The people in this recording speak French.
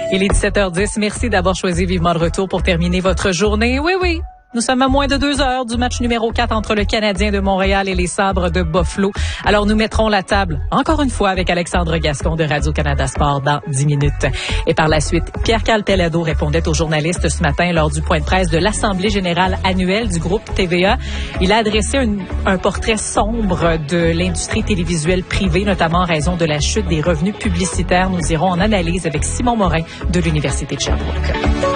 Il est 17h10. Merci d'avoir choisi Vivement le Retour pour terminer votre journée. Oui. Nous sommes à moins de 2 heures du match numéro 4 entre le Canadien de Montréal et les Sabres de Buffalo. Alors, nous mettrons la table, encore une fois, avec Alexandre Gascon de Radio-Canada Sport dans 10 minutes. Et par la suite, Pierre-Carl Pellado répondait aux journalistes ce matin lors du point de presse de l'Assemblée générale annuelle du groupe TVA. Il a adressé un portrait sombre de l'industrie télévisuelle privée, notamment en raison de la chute des revenus publicitaires. Nous irons en analyse avec Simon Morin de l'Université de Sherbrooke.